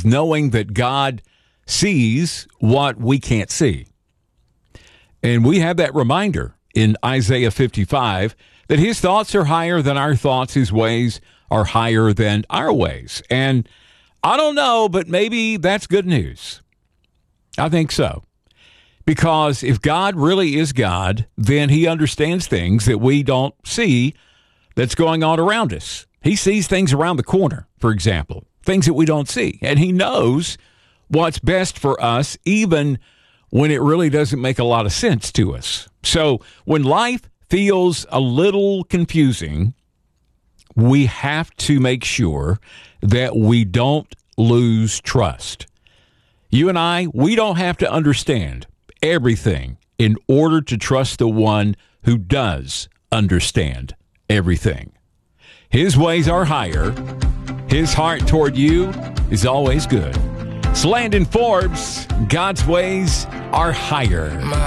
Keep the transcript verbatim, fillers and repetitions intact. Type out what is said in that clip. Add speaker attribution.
Speaker 1: is knowing that God sees what we can't see. And we have that reminder in Isaiah fifty-five that his thoughts are higher than our thoughts, his ways are higher than our ways. And I don't know, but maybe that's good news. I think so. Because if God really is God, then he understands things that we don't see that's going on around us. He sees things around the corner, for example, things that we don't see. And he knows what's best for us, even when it really doesn't make a lot of sense to us. So when life feels a little confusing, we have to make sure that we don't lose trust. You and I, we don't have to understand everything in order to trust the one who does understand everything. His ways are higher. His heart toward you is always good. It's Landon Forbes. God's ways are higher.